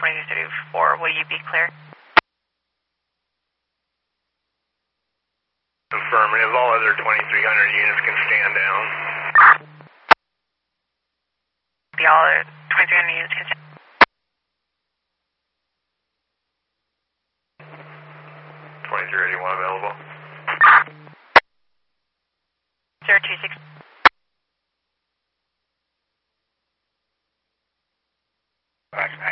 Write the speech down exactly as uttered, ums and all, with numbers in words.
twenty-three thirty-four, will you be clear? Affirmative. All other twenty-three hundred units can stand down. The all other twenty-three hundred units can stand down. twenty-three eighty-one available. zero two six. Back.